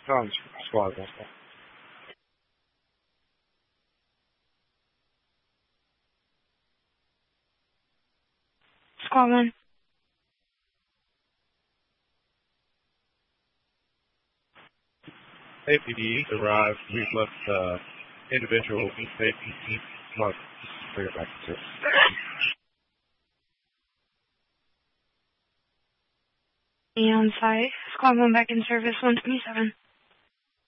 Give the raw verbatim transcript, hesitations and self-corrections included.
Sounds squad. Squad one. A P D arrived. We've left uh, individual safety. Mark, bring it back to On site. Squad one back in service, one twenty-seven.